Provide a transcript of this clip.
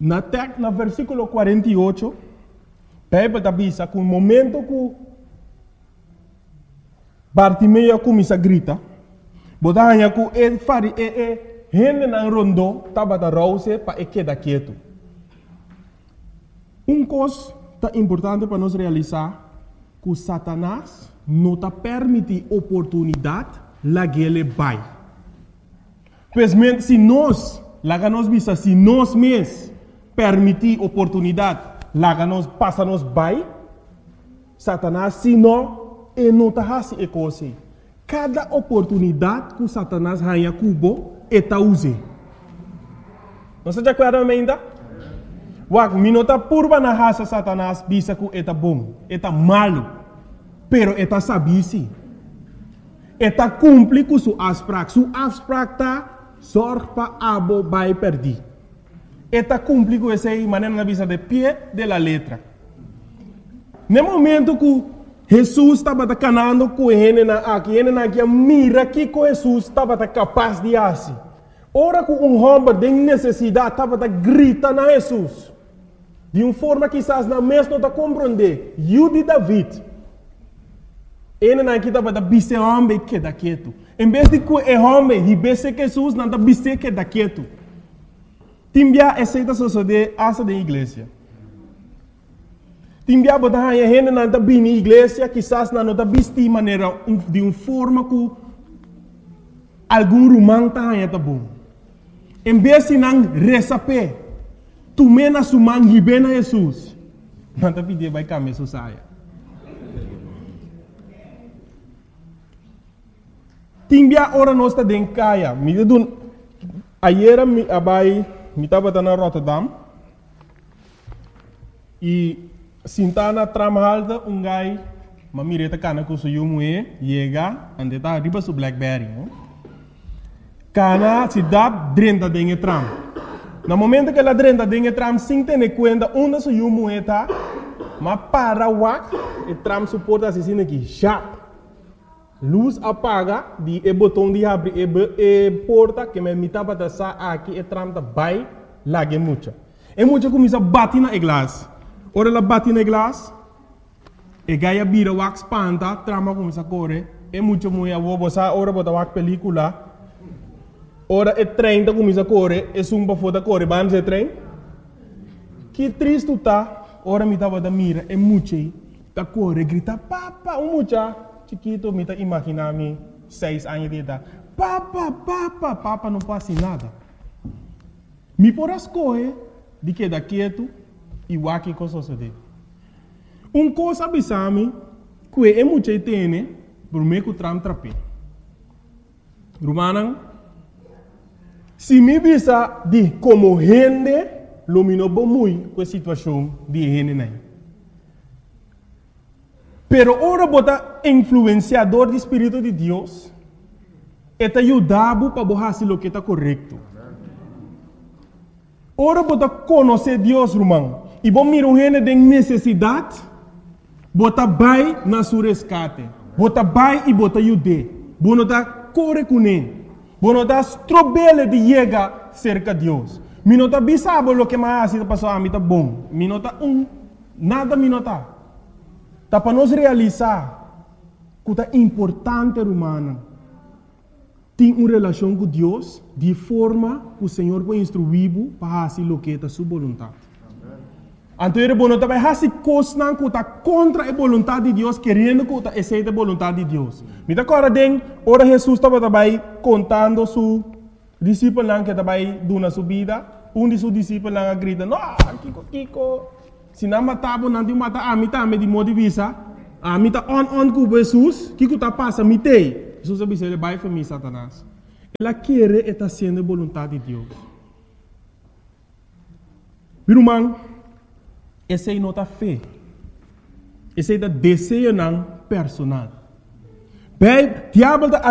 Na versículo 48, Bíblia diz que no momento que Bartimeu começa a gritar, botanya que ele fari gente na rondo tabata rouse para quedar quieto. Coisa importante para nós realizar que Satanás não está permite oportunidade lá que ele vai. Pois se nós, lá que nós visa, se nós mesmos permitir oportunidade, lá que nós passa nos vai, Satanás se não, ele não está fazendo coisa. Cada oportunidade que Satanás ganha cubo, ele usa. Não se acorda ainda? Wak minota purba na raça Satanás bisa que ele bom, ele malo, pero ele sabe sim. Ele cumpre com sua abstract. Sua abstract sorge para abo vai perder. Ele cumpre com essa maneira na visa de pé de la letra. No momento que Jesus estava canando com ele aqui, mira que Jesus estava capaz de fazer. Ora que homem de necessidade estava gritando a Jesus. De uma forma que quizás na mesma não compreender. Eu de David. Ele não estava bise homem que da quieto. Em vez de que o homem e bise Jesus não está bise que da quieto. Timbia aceita suceder asa da igreja. Timbia botar a gente não está bem na igreja, quizás não está bise de maneira de uma forma que algum romano está bom. Em vez de não receber tu mena sumang hibena Jesus. Manta pide vai kami susaya. Timbia ora nosta den kaya. Mi dun ayera mi abai mi tava na Rotterdam. E sintana tramhalda ungai mamireta kana ku suyumue yega andeta riba su Blackberry. Kana sidap drenta den tram. No momento que ela drenta dentro do tram, sem ter conta onde se o moeda, mas para o e tram suporta assim aqui, já. Luz apaga, o botão de abrir e porta que me mitava da sa aqui e tram da vai lá que muita. E muita começa a bater na glass. Ora ela bate na glass, e gaia vira o expanda, trama começa a correr, e muita mulher vou botar ora botar o película. Ora é trem da começa a correr, é sumba foda correr, vamos é trem. Que triste tá, ora me tava da mira, é muito tá correr, grita papa, mucha, chiquito me tá imaginar me 6 anos de idade, papa não passa nada. Me por as correr, de que da quieto e o aqui com suceder. Coisa abisame, que é muito tem, por meio que tram trape. Romanan se me bisa de como gente, lumino muito com a situação de gente nem. Pero ora bota influenciador do Espírito de Deus, eta ajudado para fazer o que está correto. Ora bota conhecer Deus, irmão, e bom mira gente de necessidade, bota vai na sua resgate, bota vai e bota ajude, bota corre com ele. Bueno, das trobele de llegar cerca de Deus. Minota bisabo lo que mais está passando a mim tá bom. Minota nada minota. Tá para nós realizar que tá importante humana. Tem uma relação com Deus de forma que o Senhor vai instruir para fazer o que é sua vontade. Então, ele não vai fazer coisas que está contra a vontade de Deus, querendo que está aceita a vontade de Deus. Me dá agora, ora Jesus estava contando su discípulo que estava dando sua vida. De seus discípulos grita, não, Kiko, se não matava, não te mata, a mim também de modo de vista, a mim está on com Jesus, Kiko está passando, me tem. Jesus disse, ele vai para mim, Satanás. Ela quer estar sendo a vontade de Deus. Irmão, essa é a nota fé. Essa é o desejo personal. Bem, diabo